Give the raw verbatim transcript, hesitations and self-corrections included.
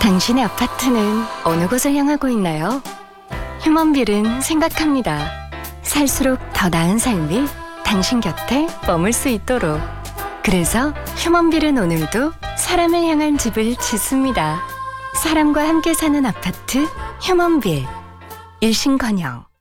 당신의 아파트는 어느 곳을 향하고 있나요? 휴먼빌은 생각합니다. 살수록 더 나은 삶이 당신 곁에 머물 수 있도록. 그래서 휴먼빌은 오늘도 사람을 향한 집을 짓습니다. 사람과 함께 사는 아파트 휴먼빌. 일신건영.